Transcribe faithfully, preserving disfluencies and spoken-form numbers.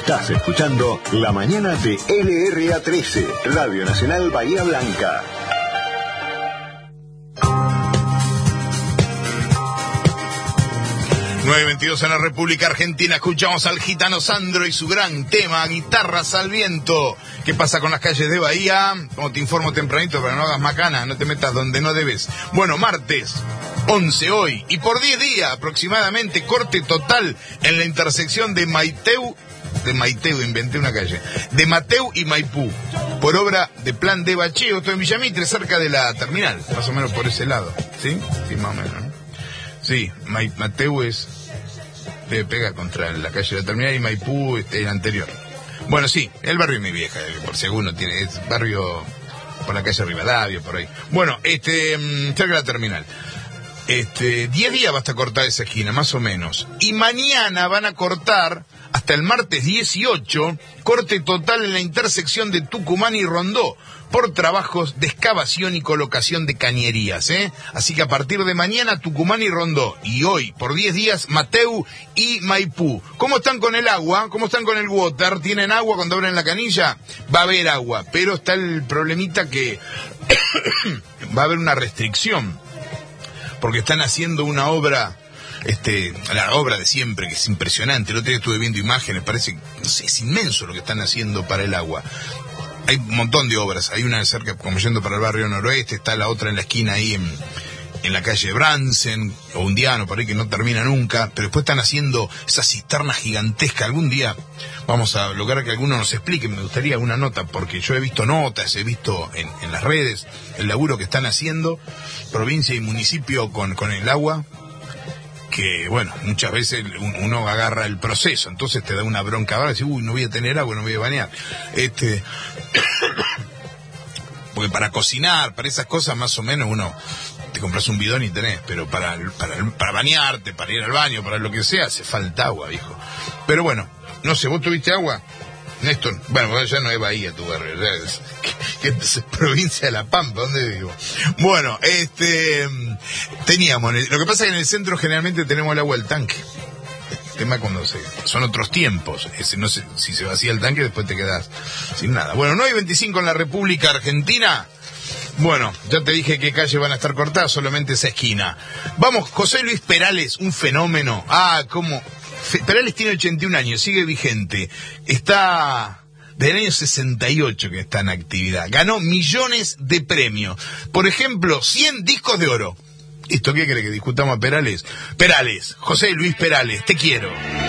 Estás escuchando La Mañana de L R A trece, Radio Nacional Bahía Blanca. nueve veintidós en la República Argentina. Escuchamos al gitano Sandro y su gran tema, Guitarras al Viento. ¿Qué pasa con las calles de Bahía? Como te informo tempranito, pero no hagas macana, no te metas donde no debes. Bueno, martes once hoy, y por diez días aproximadamente, corte total en la intersección de Maiteu, de Maiteu, inventé una calle, de Mateu y Maipú, por obra de Plan de Bacheo. Estoy en Villamitre, cerca de la terminal, más o menos por ese lado, ¿sí? Sí, más o menos, ¿no? Sí, Mateu es... pega contra la calle de la terminal, y Maipú este, el anterior. Bueno, sí, el barrio de mi vieja, por si alguno tiene, es barrio por la calle Rivadavia, por ahí. Bueno, este, cerca de la terminal. Este, diez días va a estar cortada esa esquina, más o menos. Y mañana van a cortar, hasta el martes dieciocho, corte total en la intersección de Tucumán y Rondó, por trabajos de excavación y colocación de cañerías, ¿eh? Así que a partir de mañana, Tucumán y Rondó. Y hoy, por diez días, Mateu y Maipú. ¿Cómo están con el agua? ¿Cómo están con el water? ¿Tienen agua cuando abren la canilla? Va a haber agua, pero está el problemita que va a haber una restricción, porque están haciendo una obra... Este, la obra de siempre, que es impresionante. El otro día estuve viendo imágenes, parece, no sé, es inmenso lo que están haciendo para el agua. Hay un montón de obras, hay una cerca, como yendo para el barrio noroeste, está la otra en la esquina ahí en, en la calle Bransen, o Undiano, por ahí, que no termina nunca, pero después están haciendo esa cisterna gigantesca. Algún día vamos a lograr que alguno nos explique, me gustaría una nota, porque yo he visto notas, he visto en, en las redes el laburo que están haciendo, provincia y municipio con, con el agua, que, bueno, muchas veces uno agarra el proceso, entonces te da una bronca ahora, decir, uy, no voy a tener agua, no voy a bañar. Este, porque para cocinar, para esas cosas, más o menos uno te compras un bidón y tenés, pero para, para, para bañarte, para ir al baño, para lo que sea, hace falta agua, viejo. Pero bueno, no sé, ¿vos tuviste agua, Néstor? Bueno, ya no es Bahía tu barrio, ya es, que, que es provincia de La Pampa, ¿dónde vivo? Bueno, este, teníamos, lo que pasa es que en el centro generalmente tenemos el agua del tanque. El tema cuando se, son otros tiempos, ese, no sé, si se vacía el tanque después te quedás sin nada. Bueno, nueve y veinticinco en la República Argentina. Bueno, ya te dije qué calles van a estar cortadas, solamente esa esquina. Vamos, José Luis Perales, un fenómeno. Ah, cómo... Perales tiene ochenta y un años, sigue vigente. Está desde el año sesenta y ocho que está en actividad. Ganó millones de premios. Por ejemplo, cien discos de oro. ¿Esto qué cree que discutamos a Perales? Perales, José Luis Perales, te quiero.